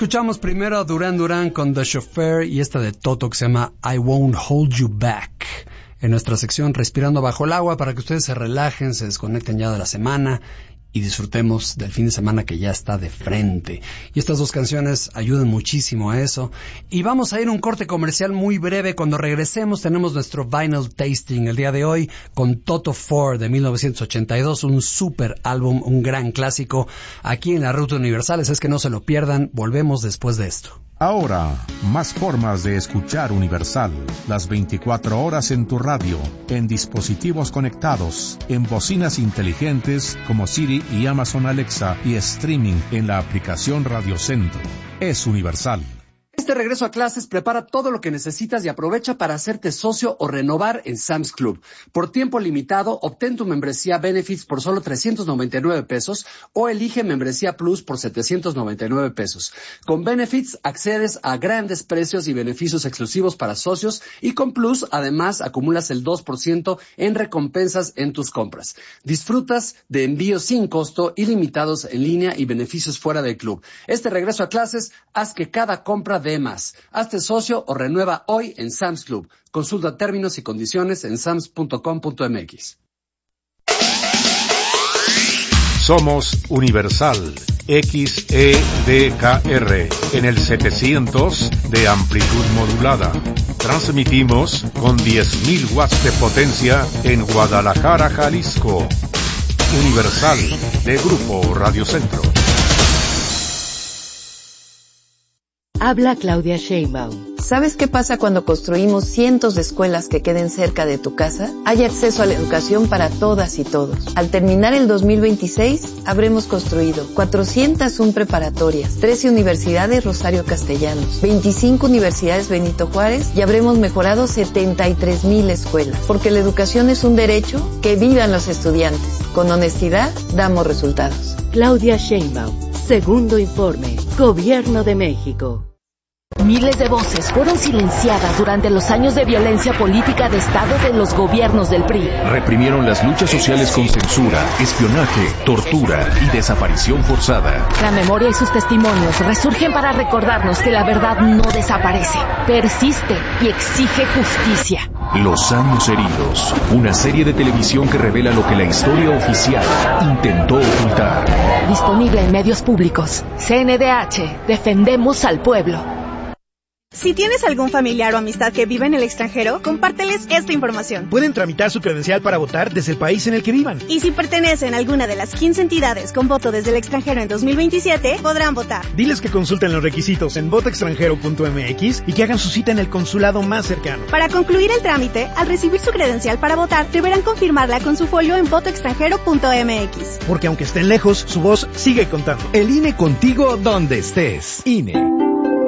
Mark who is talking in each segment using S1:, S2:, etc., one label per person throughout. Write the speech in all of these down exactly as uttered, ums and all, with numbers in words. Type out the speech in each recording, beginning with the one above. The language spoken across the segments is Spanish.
S1: Escuchamos primero a Duran Duran con The Chauffeur y esta de Toto que se llama I Won't Hold You Back. En nuestra sección Respirando Bajo el Agua, para que ustedes se relajen, se desconecten ya de la semana y disfrutemos del fin de semana que ya está de frente. Y estas dos canciones ayudan muchísimo a eso. Y vamos a ir a un corte comercial muy breve. Cuando regresemos tenemos nuestro Vinyl Tasting el día de hoy con Toto Four de mil novecientos ochenta y dos, un super álbum, un gran clásico, aquí en la Ruta Universal. Es que no se lo pierdan. Volvemos después de esto.
S2: Ahora, más formas de escuchar Universal, las veinticuatro horas en tu radio, en dispositivos conectados, en bocinas inteligentes como Siri y Amazon Alexa y streaming en la aplicación Radio Centro. Es Universal.
S1: Este regreso a clases prepara todo lo que necesitas y aprovecha para hacerte socio o renovar en Sam's Club. Por tiempo limitado, obtén tu membresía Benefits por solo trescientos noventa y nueve pesos o elige membresía Plus por setecientos noventa y nueve pesos. Con Benefits accedes a grandes precios y beneficios exclusivos para socios y con Plus además acumulas el dos por ciento en recompensas en tus compras. Disfrutas de envíos sin costo, ilimitados en línea y beneficios fuera del club. Este regreso a clases haz que cada compra de más. Hazte socio o renueva hoy en Sam's Club. Consulta términos y condiciones en sams punto com punto m x.
S2: Somos Universal X E D K R en el setecientos de amplitud modulada. Transmitimos con diez mil watts de potencia en Guadalajara, Jalisco. Universal de Grupo Radio Centro.
S3: Habla Claudia Sheinbaum. ¿Sabes qué pasa cuando construimos cientos de escuelas que queden cerca de tu casa? Hay acceso a la educación para todas y todos. Al terminar el dos mil veintiséis, habremos construido cuatrocientas uno preparatorias, trece universidades Rosario Castellanos, veinticinco universidades Benito Juárez y habremos mejorado setenta y tres mil escuelas. Porque la educación es un derecho, que vivan los estudiantes. Con honestidad, damos resultados.
S4: Claudia Sheinbaum. Segundo informe. Gobierno de México.
S5: Miles de voces fueron silenciadas durante los años de violencia política de Estado de los gobiernos del P R I.
S6: Reprimieron las luchas sociales con censura, espionaje, tortura y desaparición forzada.
S5: La memoria y sus testimonios resurgen para recordarnos que la verdad no desaparece, persiste y exige justicia.
S6: Los años heridos, una serie de televisión que revela lo que la historia oficial intentó ocultar.
S5: Disponible en medios públicos. C N D H, defendemos al pueblo.
S7: Si tienes algún familiar o amistad que vive en el extranjero, compárteles esta información.
S8: Pueden tramitar su credencial para votar desde el país en el que vivan.
S7: Y si pertenecen a alguna de las quince entidades con voto desde el extranjero en dos mil veintisiete, podrán votar.
S8: Diles que consulten los requisitos en voto extranjero punto m x y que hagan su cita en el consulado más cercano.
S7: Para concluir el trámite, al recibir su credencial para votar, deberán confirmarla con su folio en voto extranjero punto m x.
S8: Porque aunque estén lejos, su voz sigue contando.
S9: El I N E contigo donde estés. I N E.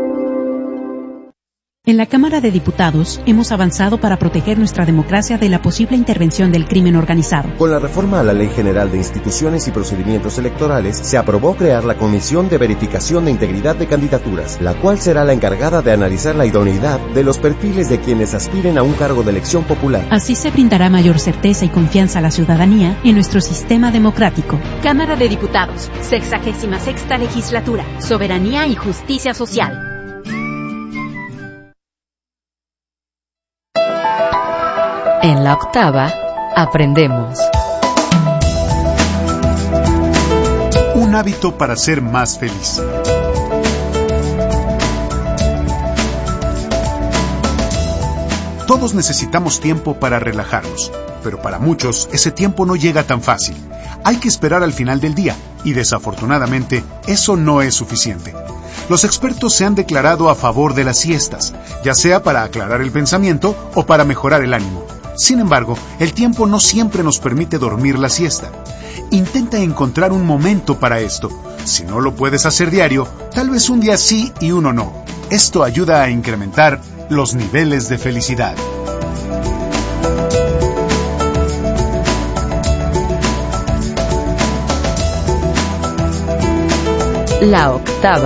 S10: En la Cámara de Diputados hemos avanzado para proteger nuestra democracia de la posible intervención del crimen organizado.
S11: Con la reforma a la Ley General de Instituciones y Procedimientos Electorales, se aprobó crear la Comisión de Verificación de Integridad de Candidaturas, la cual será la encargada de analizar la idoneidad de los perfiles de quienes aspiren a un cargo de elección popular.
S10: Así se brindará mayor certeza y confianza a la ciudadanía en nuestro sistema democrático.
S12: Cámara de Diputados, sexagésima sexta legislatura, soberanía y justicia social.
S3: En la octava, aprendemos.
S13: Un hábito para ser más feliz. Todos necesitamos tiempo para relajarnos, pero para muchos ese tiempo no llega tan fácil. Hay que esperar al final del día, y desafortunadamente eso no es suficiente. Los expertos se han declarado a favor de las siestas, ya sea para aclarar el pensamiento o para mejorar el ánimo. Sin embargo, el tiempo no siempre nos permite dormir la siesta. Intenta encontrar un momento para esto. Si no lo puedes hacer diario, tal vez un día sí y uno no. Esto ayuda a incrementar los niveles de felicidad.
S3: La octava.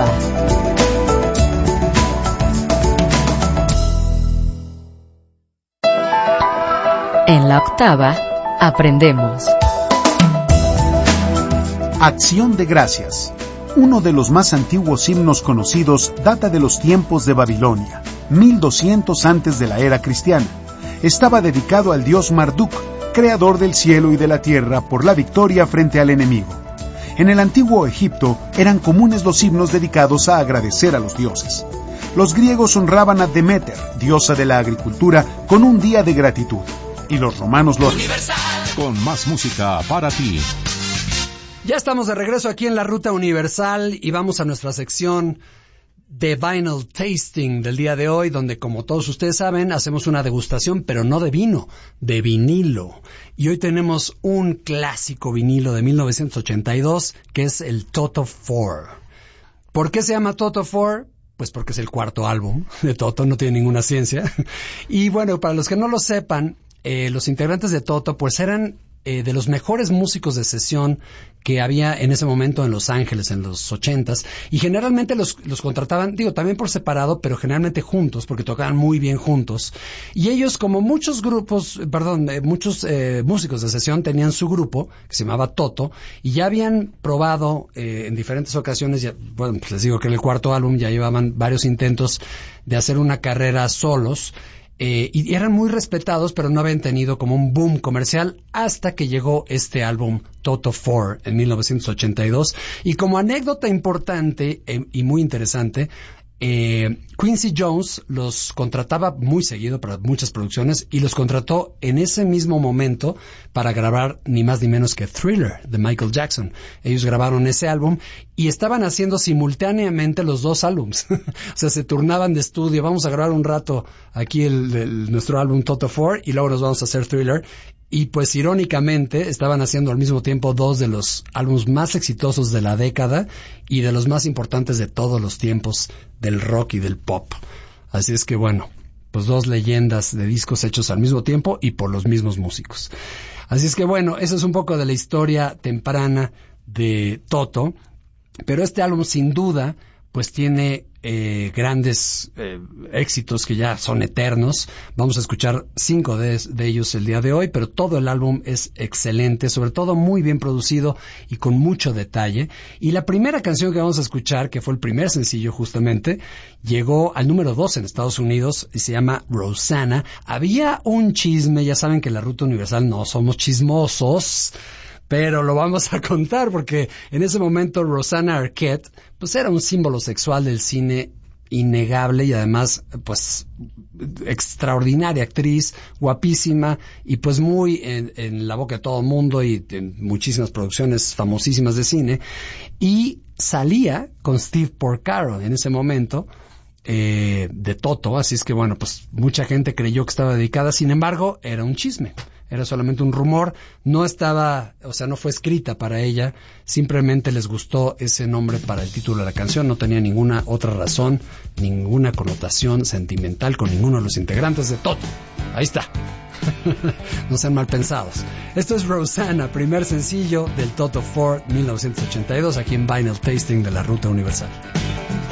S3: En la octava, aprendemos.
S13: Acción de gracias. Uno de los más antiguos himnos conocidos data de los tiempos de Babilonia, mil doscientos antes de la era cristiana. Estaba dedicado al dios Marduk, creador del cielo y de la tierra, por la victoria frente al enemigo. En el antiguo Egipto eran comunes los himnos dedicados a agradecer a los dioses. Los griegos honraban a Deméter, diosa de la agricultura, con un día de gratitud. Y los romanos lo...
S2: Con más música para ti.
S1: Ya estamos de regreso aquí en la Ruta Universal y vamos a nuestra sección de Vinyl Tasting del día de hoy, donde, como todos ustedes saben, hacemos una degustación, pero no de vino, de vinilo. Y hoy tenemos un clásico vinilo de mil novecientos ochenta y dos, que es el Toto cuatro. ¿Por qué se llama Toto cuatro? Pues porque es el cuarto álbum de Toto, no tiene ninguna ciencia. Y bueno, para los que no lo sepan, eh, los integrantes de Toto pues eran eh, de los mejores músicos de sesión que había en ese momento en Los Ángeles, en los ochentas, y generalmente los, los contrataban, digo, también por separado, pero generalmente juntos, porque tocaban muy bien juntos. Y ellos, como muchos grupos, perdón, eh, muchos eh, músicos de sesión, tenían su grupo, que se llamaba Toto, y ya habían probado eh, en diferentes ocasiones, ya, bueno, pues les digo que en el cuarto álbum ya llevaban varios intentos de hacer una carrera solos, Eh, y eran muy respetados, pero no habían tenido como un boom comercial hasta que llegó este álbum Toto cuatro en mil novecientos ochenta y dos. Y como anécdota importante eh, y muy interesante, eh, Quincy Jones los contrataba muy seguido para muchas producciones y los contrató en ese mismo momento para grabar ni más ni menos que Thriller de Michael Jackson. Ellos grabaron ese álbum y estaban haciendo simultáneamente los dos álbums. O sea, se turnaban de estudio, vamos a grabar un rato aquí el, el, nuestro álbum Toto cuatro y luego nos vamos a hacer Thriller. Y pues irónicamente estaban haciendo al mismo tiempo dos de los álbumes más exitosos de la década y de los más importantes de todos los tiempos del rock y del pop. Así es que bueno, pues dos leyendas de discos hechos al mismo tiempo y por los mismos músicos. Así es que bueno, eso es un poco de la historia temprana de Toto, pero este álbum sin duda pues tiene eh, grandes eh, éxitos que ya son eternos. Vamos a escuchar cinco de, de ellos el día de hoy, pero todo el álbum es excelente, sobre todo muy bien producido y con mucho detalle. Y la primera canción que vamos a escuchar, que fue el primer sencillo justamente, llegó al número dos en Estados Unidos y se llama Rosanna. Había un chisme, ya saben que en la Ruta Universal no somos chismosos, pero lo vamos a contar porque en ese momento Rosanna Arquette pues era un símbolo sexual del cine innegable y además pues extraordinaria actriz, guapísima y pues muy en, en la boca de todo el mundo y en muchísimas producciones famosísimas de cine, y salía con Steve Porcaro en ese momento eh, de Toto, así es que bueno, pues mucha gente creyó que estaba dedicada, sin embargo era un chisme. Era solamente un rumor, no estaba, o sea, no fue escrita para ella, simplemente les gustó ese nombre para el título de la canción, no tenía ninguna otra razón, ninguna connotación sentimental con ninguno de los integrantes de Toto. Ahí está. No sean mal pensados. Esto es Rosanna, primer sencillo del Toto cuatro mil novecientos ochenta y dos, aquí en Vinyl Tasting de la Ruta Universal.